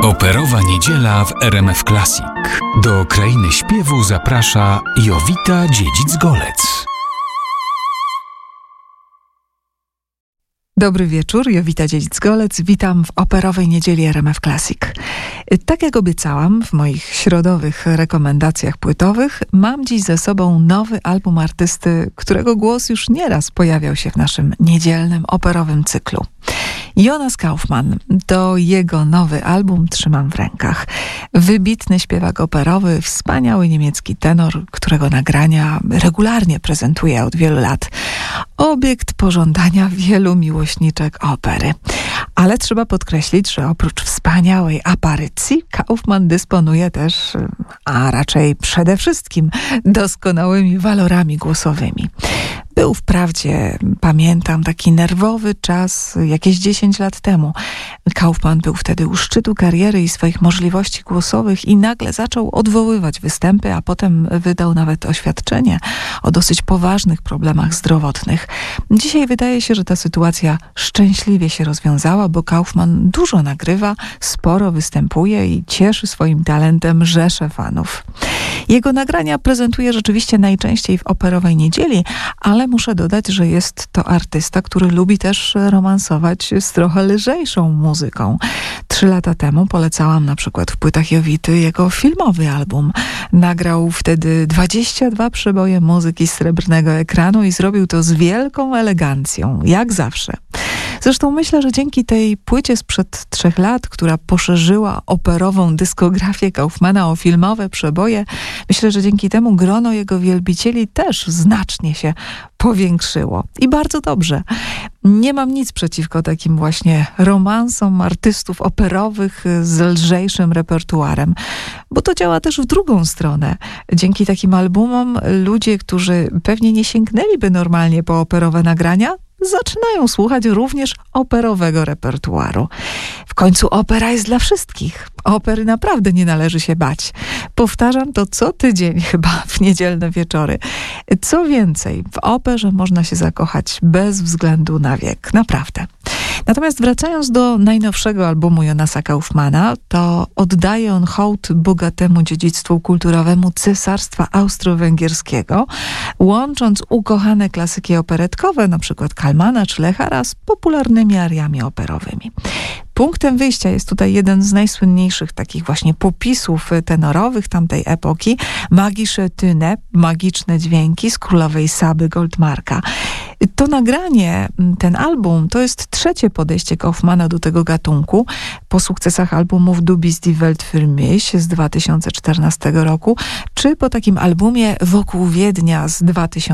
Operowa niedziela w RMF Classic. Do krainy śpiewu zaprasza Jowita Dziedzic-Golec. Dobry wieczór, Jowita Dziedzic-Golec. Witam w Operowej Niedzieli RMF Classic. Tak jak obiecałam w moich środowych rekomendacjach płytowych, mam dziś ze sobą nowy album artysty, którego głos już nieraz pojawiał się w naszym niedzielnym operowym cyklu. Jonas Kaufmann. To jego nowy album trzymam w rękach. Wybitny śpiewak operowy, wspaniały niemiecki tenor, którego nagrania regularnie prezentuję od wielu lat. Obiekt pożądania wielu miłośniczek opery. Ale trzeba podkreślić, że oprócz wspaniałej aparycji, Kaufmann dysponuje też, a raczej przede wszystkim, doskonałymi walorami głosowymi. Był wprawdzie, pamiętam, taki nerwowy czas jakieś 10 lat temu. Kaufmann był wtedy u szczytu kariery i swoich możliwości głosowych i nagle zaczął odwoływać występy, a potem wydał nawet oświadczenie o dosyć poważnych problemach zdrowotnych. Dzisiaj wydaje się, że ta sytuacja szczęśliwie się rozwiązała, bo Kaufmann dużo nagrywa, sporo występuje i cieszy swoim talentem rzesze fanów. Jego nagrania prezentuje rzeczywiście najczęściej w Operowej Niedzieli, ale muszę dodać, że jest to artysta, który lubi też romansować z trochę lżejszą muzyką. 3 lata temu polecałam na przykład w Płytach Jowity jego filmowy album. Nagrał wtedy 22 przeboje muzyki z srebrnego ekranu i zrobił to z wielką elegancją, jak zawsze. Zresztą myślę, że dzięki tej płycie sprzed 3 lat, która poszerzyła operową dyskografię Kaufmanna o filmowe przeboje, myślę, że dzięki temu grono jego wielbicieli też znacznie się powiększyło. I bardzo dobrze. Nie mam nic przeciwko takim właśnie romansom artystów operowych z lżejszym repertuarem, bo to działa też w drugą stronę. Dzięki takim albumom ludzie, którzy pewnie nie sięgnęliby normalnie po operowe nagrania, zaczynają słuchać również operowego repertuaru. W końcu opera jest dla wszystkich. Opery naprawdę nie należy się bać. Powtarzam to co tydzień chyba w niedzielne wieczory. Co więcej, w operze można się zakochać bez względu na wiek. Naprawdę. Natomiast wracając do najnowszego albumu Jonasa Kaufmanna, to oddaje on hołd bogatemu dziedzictwu kulturowemu Cesarstwa Austro-Węgierskiego, łącząc ukochane klasyki operetkowe, np. Kalmana czy Lechara, z popularnymi ariami operowymi. Punktem wyjścia jest tutaj jeden z najsłynniejszych takich właśnie popisów tenorowych tamtej epoki, Magische Töne, magiczne dźwięki z Królowej Saby Goldmarka. To nagranie, ten album, to jest trzecie podejście Kaufmanna do tego gatunku, po sukcesach albumów Du bist die Welt für mich z 2014 roku, czy po takim albumie Wokół Wiednia z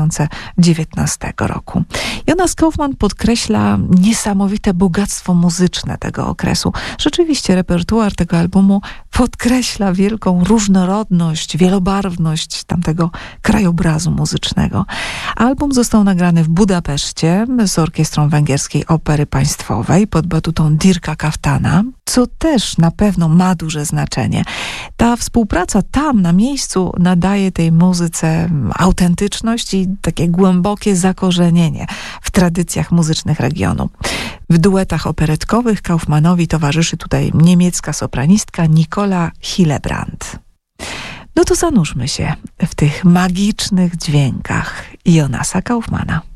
2019 roku. Jonas Kaufmann podkreśla niesamowite bogactwo muzyczne tego okresu. Rzeczywiście repertuar tego albumu podkreśla wielką różnorodność, wielobarwność tamtego krajobrazu muzycznego. Album został nagrany w Budapeszcie z Orkiestrą Węgierskiej Opery Państwowej pod batutą Dirka Kaftana, co też na pewno ma duże znaczenie. Ta współpraca tam, na miejscu, nadaje tej muzyce autentyczność i takie głębokie zakorzenienie w tradycjach muzycznych regionu. W duetach operetkowych Kaufmannowi towarzyszy tutaj niemiecka sopranistka Nicola Hillebrand. No to zanurzmy się w tych magicznych dźwiękach Jonasa Kaufmanna.